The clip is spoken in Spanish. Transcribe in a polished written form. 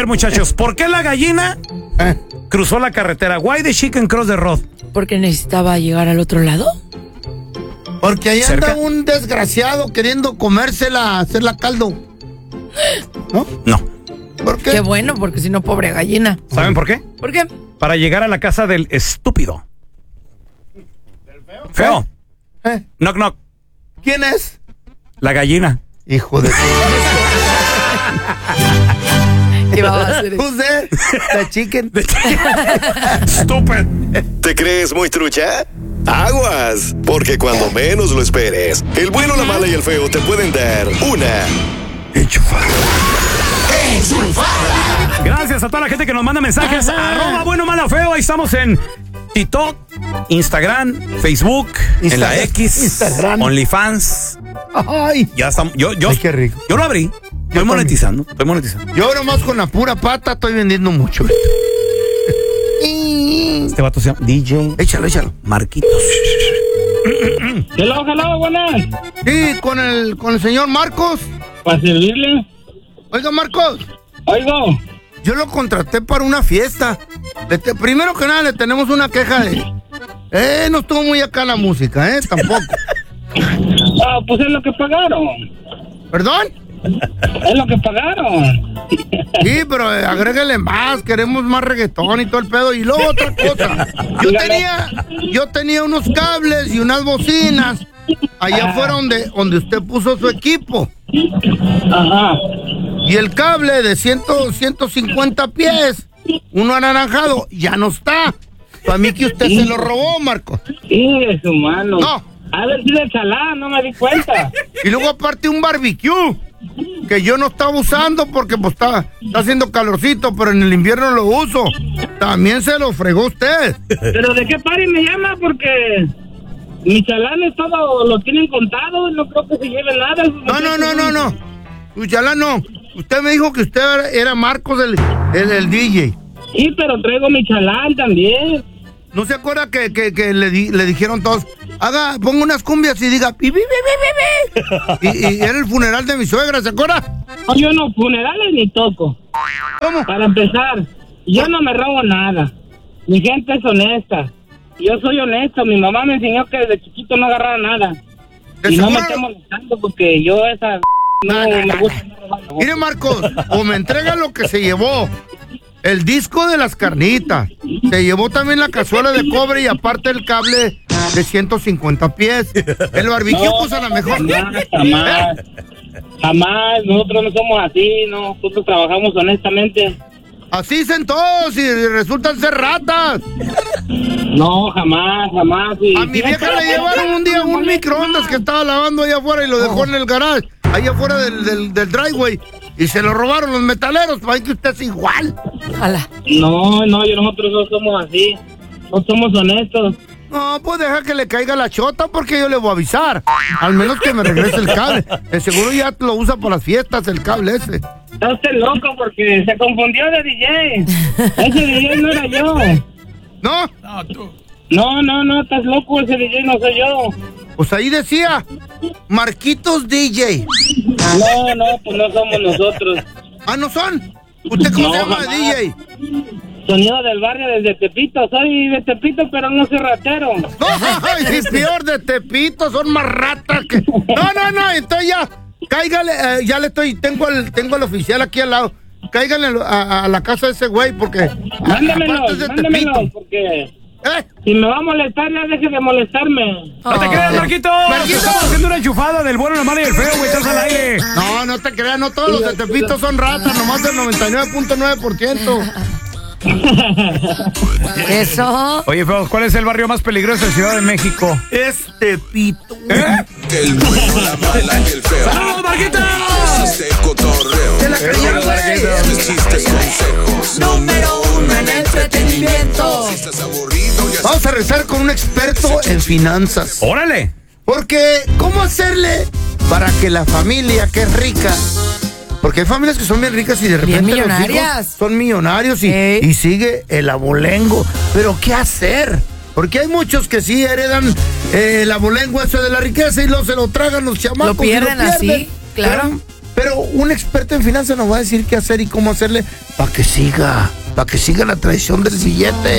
ver, muchachos, ¿por qué la gallina cruzó la carretera? Why the chicken cross the road? ¿Porque necesitaba llegar al otro lado? Porque ahí ¿Cerca? anda un desgraciado queriendo comérsela, hacerla caldo. ¿No? No. ¿Por qué? Qué bueno, porque si no, pobre gallina. ¿Saben por qué? ¿Por qué? Para llegar a la casa del estúpido. Feo. Knock, knock. ¿Quién es? La gallina. Hijo de... ¿Qué va a hacer? Who's there? The chicken. Stupid. ¿Te crees muy trucha? Aguas, porque cuando menos lo esperes, el bueno, la mala y el feo te pueden dar una enchufada. Gracias a toda la gente que nos manda mensajes. @bueno, mala, feo. Ahí estamos en TikTok, Instagram, Facebook, en la X, Instagram. OnlyFans. Ay. Ya estamos. Ay, qué rico. Yo lo abrí. Estoy monetizando. Yo nomás con la pura pata estoy vendiendo mucho. Este vato se llama DJ. Échalo. Marquitos. Hello, buenas. Sí, con el señor Marcos. ¿Para servirle? Oiga, Marcos. Oigo. Yo lo contraté para una fiesta. Primero que nada, le tenemos una queja de... no estuvo muy acá la música, tampoco. Pues es lo que pagaron. ¿Perdón? Es lo que pagaron. Sí, pero agréguele más, queremos más reggaetón y todo el pedo. Y luego otra cosa. Yo tenía unos cables y unas bocinas allá afuera donde usted puso su equipo. Ajá. Y el cable de 150 pies, uno anaranjado, ya no está. Para mí que usted se lo robó, Marco. Sí, es humano. No. A ver si de chalán, no me di cuenta. Y luego aparte un barbecue, que yo no estaba usando porque pues está haciendo calorcito, pero en el invierno lo uso. También se lo fregó usted. ¿Pero de qué party me llama? Porque mis chalanes todo lo tienen contado, no creo que se lleve nada. No. Uchala no. Usted me dijo que usted era Marcos el DJ. Sí, pero traigo mi chalán también. ¿No se acuerda que le dijeron todos, ponga unas cumbias y diga, pi, pi, pi, pi, pi, pi? Y era el funeral de mi suegra, ¿se acuerda? No, yo no, funerales ni toco. ¿Cómo? Para empezar, yo no me robo nada. Mi gente es honesta. Yo soy honesto. Mi mamá me enseñó que desde chiquito no agarraba nada. Y no me esté molestando porque yo esa... No me gusta. Mire, Marcos, o me entrega lo que se llevó. El disco de las carnitas. Se llevó también la cazuela de cobre y aparte el cable de 150 pies. El barbecue puso a la mejor. Jamás. Nosotros no somos así, no. Nosotros trabajamos honestamente. Así dicen todos y resultan ser ratas. No, jamás. Y a mi vieja le llevaron un día un microondas que estaba lavando allá afuera y lo dejó en el garage, allá afuera del driveway. Y se lo robaron los metaleros. Para que usted es igual. Ala. No, nosotros no somos así. No somos honestos. No, pues deja que le caiga la chota porque yo le voy a avisar. Al menos que me regrese el cable. De seguro ya lo usa para las fiestas el cable ese. Está usted loco porque se confundió de DJ. Ese DJ no era yo. ¿No? No, estás loco. Ese DJ no soy yo. Pues ahí decía Marquitos DJ. No, pues no somos nosotros. Ah, ¿no son? ¿Usted cómo se llama, jamás. DJ? Sonido del barrio desde Tepito. Soy de Tepito, pero no soy ratero. No, ay, sí, peor de Tepito, son más ratas que... No, entonces ya, cáigale, ya le tengo al oficial aquí al lado. Cáigale a la casa de ese güey, porque... Mándemelo, porque... Si me va a molestar, ya deje de molestarme. No te creas, Marquito. Estamos haciendo una enchufada del bueno, la mala y el feo, güey. Estás al aire. No te creas, no todos los de Tepito son ratas, nomás del 99.9%. Eso. Oye, feo, ¿cuál es el barrio más peligroso de Ciudad de México? Es Tepito. El bueno, la mala y el feo. ¡Saludos, Marquito! Chiste cotorreo. Se la creyeron, güey. Chistes, consejos. Número 1 en entretenimiento. Si estás aburrido, ya Vamos a rezar con un experto en finanzas. ¡Órale! Porque, ¿cómo hacerle para que la familia que es rica... Porque hay familias que son bien ricas y de repente Bien los millonarias. hijos son millonarios y sigue el abolengo. Pero, ¿qué hacer? Porque hay muchos que sí heredan el abolengo ese de la riqueza y luego se lo tragan los chamacos. Lo pierden así, claro. Pero un experto en finanzas nos va a decir qué hacer y cómo hacerle para que siga la tradición del billete.